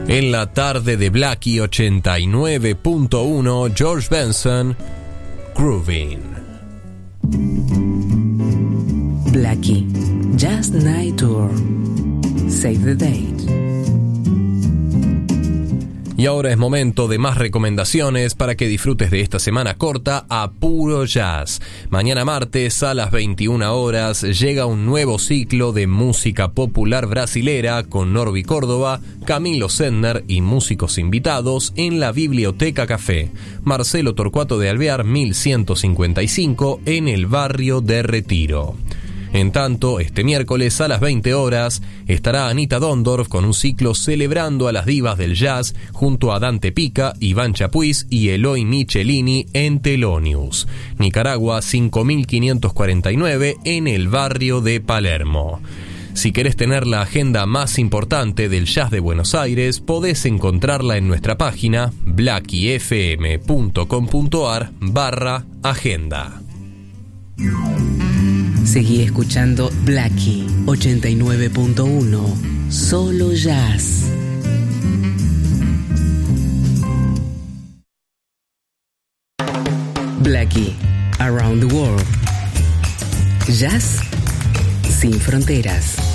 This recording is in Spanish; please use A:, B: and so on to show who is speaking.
A: En la tarde de Blackie 89.1, George Benson, Groovin'.
B: Blackie, Jazz Night Tour. Save the date.
A: Y ahora es momento de más recomendaciones para que disfrutes de esta semana corta a puro jazz. Mañana martes a las 21 horas llega un nuevo ciclo de música popular brasilera con Norby Córdoba, Camilo Sendner y músicos invitados en la Biblioteca Café, Marcelo Torcuato de Alvear 1155 en el barrio de Retiro. En tanto, este miércoles a las 20 horas estará Anita Dondorf con un ciclo celebrando a las divas del jazz junto a Dante Pica, Iván Chapuis y Eloy Michelini en Thelonious, Nicaragua 5549 en el barrio de Palermo. Si querés tener la agenda más importante del jazz de Buenos Aires, podés encontrarla en nuestra página blackiefm.com.ar/agenda.
B: Seguí escuchando Blackie 89.1, solo jazz. Blackie, Around the World. Jazz sin fronteras.